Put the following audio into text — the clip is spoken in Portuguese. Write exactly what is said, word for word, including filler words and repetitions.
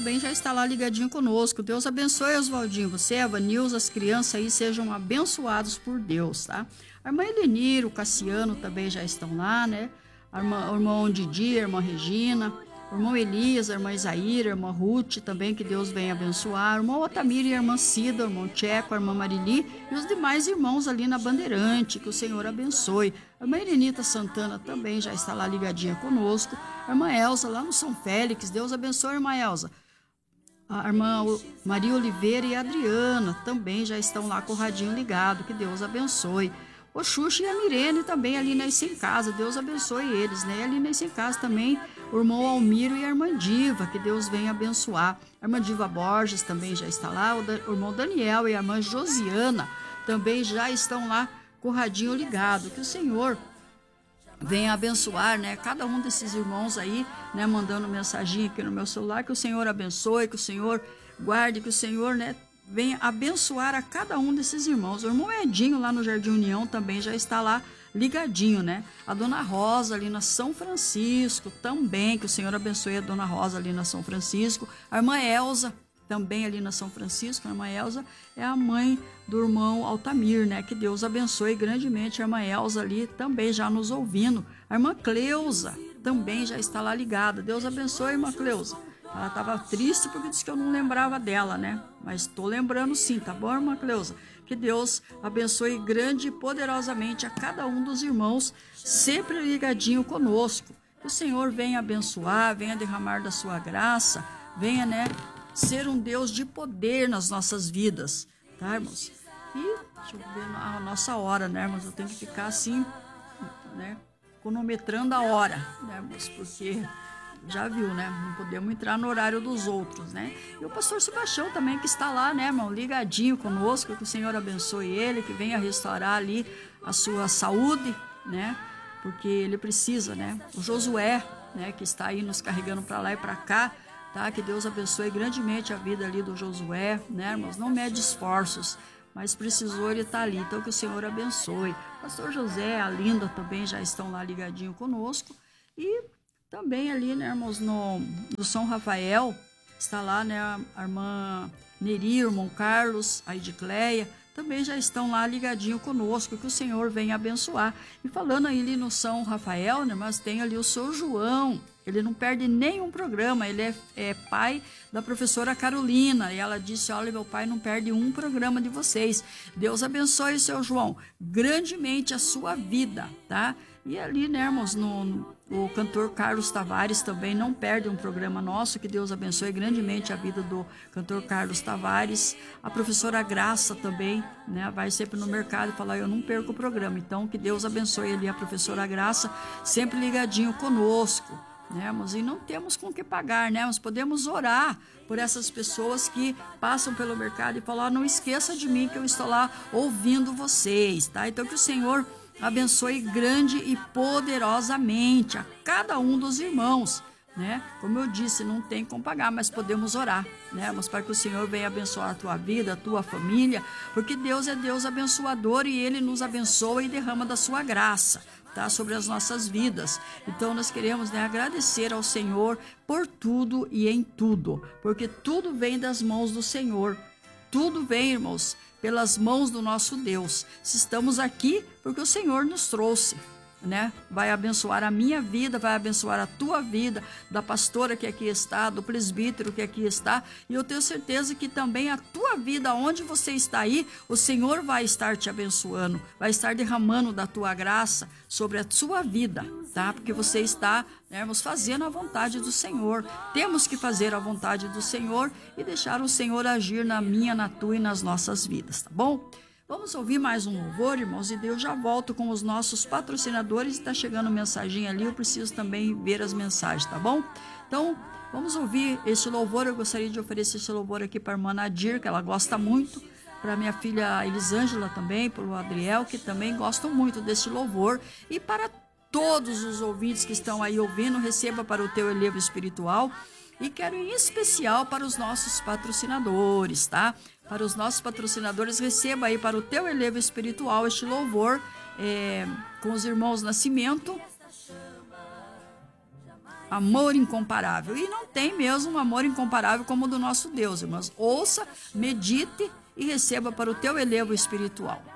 também já está lá ligadinho conosco. Deus abençoe, Oswaldinho. Você, a Vanilza, as crianças aí sejam abençoados por Deus, tá? A irmã Elenir, o Cassiano também já estão lá, né? A irmã, o irmão Didi, a irmã Regina, o irmão Elias, a irmã Isaíra, a irmã Ruth, também que Deus venha abençoar. O irmão Otamir e a irmã Cida, o irmão Tcheco, a irmã Marili e os demais irmãos ali na Bandeirante, que o Senhor abençoe. A irmã Irenita Santana também já está lá ligadinha conosco. A irmã Elza lá no São Félix, Deus abençoe, irmã Elza. A irmã Maria Oliveira e a Adriana também já estão lá com o radinho ligado, que Deus abençoe. O Xuxa e a Mirene também ali na Sem Casa, Deus abençoe eles, né? E ali na Sem Casa também o irmão Almiro e a irmã Diva, que Deus venha abençoar. A irmã Diva Borges também já está lá, o, da, o irmão Daniel e a irmã Josiana também já estão lá com o radinho ligado, que o Senhor venha abençoar, né? Cada um desses irmãos aí, né? Mandando mensagem aqui no meu celular, que o Senhor abençoe, que o Senhor guarde, que o Senhor, né? Venha abençoar a cada um desses irmãos. O irmão Edinho lá no Jardim União também já está lá ligadinho, né? A dona Rosa ali na São Francisco também, que o Senhor abençoe a dona Rosa ali na São Francisco. A irmã Elza também ali na São Francisco. A irmã Elza é a mãe do irmão Altamir, né? Que Deus abençoe grandemente a irmã Elza ali também já nos ouvindo. A irmã Cleusa também já está lá ligada. Deus abençoe, irmã Cleusa. Ela estava triste porque disse que eu não lembrava dela, né? Mas estou lembrando sim, tá bom, irmã Cleusa? Que Deus abençoe grande e poderosamente a cada um dos irmãos, sempre ligadinho conosco. Que o Senhor venha abençoar, venha derramar da sua graça, venha, né, ser um Deus de poder nas nossas vidas, tá, irmãos? E deixa eu ver a nossa hora, né, irmãos? Eu tenho que ficar assim, né, cronometrando a hora, né, irmãos? Porque já viu, né? Não podemos entrar no horário dos outros, né? E o pastor Sebastião também, que está lá, né, irmão? Ligadinho conosco, que o Senhor abençoe ele, que venha restaurar ali a sua saúde, né? Porque ele precisa, né? O Josué, né, que está aí nos carregando para lá e para cá, tá? Que Deus abençoe grandemente a vida ali do Josué, né, irmãos? Não mede esforços, mas precisou ele estar ali. Então, que o Senhor abençoe. O pastor José, a Linda também já estão lá ligadinho conosco. E também ali, né, irmãos, no, no São Rafael, está lá, né, a irmã Neri, o irmão Carlos, a Edicleia, também já estão lá ligadinho conosco, que o Senhor venha abençoar. E falando aí ali no São Rafael, né, mas tem ali o seu João, ele não perde nenhum programa, ele é, é pai da professora Carolina, e ela disse, olha, meu pai não perde um programa de vocês. Deus abençoe, seu João, grandemente a sua vida, tá? E ali, né, irmãos, no, no, o cantor Carlos Tavares também não perde um programa nosso, que Deus abençoe grandemente a vida do cantor Carlos Tavares. A professora Graça também, né, vai sempre no mercado e fala, eu não perco o programa. Então, que Deus abençoe ali a professora Graça, sempre ligadinho conosco, né, irmãos? E não temos com o que pagar, né, mas podemos orar por essas pessoas que passam pelo mercado e falar, não esqueça de mim que eu estou lá ouvindo vocês, tá? Então, que o Senhor abençoe grande e poderosamente a cada um dos irmãos, né? Como eu disse, não tem como pagar, mas podemos orar, né? Mas para que o Senhor venha abençoar a tua vida, a tua família, porque Deus é Deus abençoador e Ele nos abençoa e derrama da sua graça, tá? Sobre as nossas vidas. Então nós queremos, né, agradecer ao Senhor por tudo e em tudo, porque tudo vem das mãos do Senhor. Tudo vem, irmãos, pelas mãos do nosso Deus. Se estamos aqui, porque o Senhor nos trouxe, né? Vai abençoar a minha vida, vai abençoar a tua vida, da pastora que aqui está, do presbítero que aqui está, e eu tenho certeza que também a tua vida, onde você está aí, o Senhor vai estar te abençoando, vai estar derramando da tua graça sobre a sua vida, tá? Porque você está, né, irmãos, fazendo a vontade do Senhor. Temos que fazer a vontade do Senhor e deixar o Senhor agir na minha, na tua e nas nossas vidas, tá bom? Vamos ouvir mais um louvor, irmãos, e eu já volto com os nossos patrocinadores. Está chegando mensagem ali, eu preciso também ver as mensagens, tá bom? Então, vamos ouvir esse louvor. Eu gostaria de oferecer esse louvor aqui para a irmã Nadir, que ela gosta muito, para minha filha Elisângela também, para o Adriel, que também gostam muito desse louvor, e para todos os ouvintes que estão aí ouvindo, receba para o teu elevo espiritual. E quero em especial para os nossos patrocinadores, tá? Para os nossos patrocinadores, receba aí para o teu elevo espiritual este louvor é, com os irmãos Nascimento amor incomparável. E não tem mesmo um amor incomparável como o do nosso Deus, irmãos. Ouça, medite e receba para o teu elevo espiritual.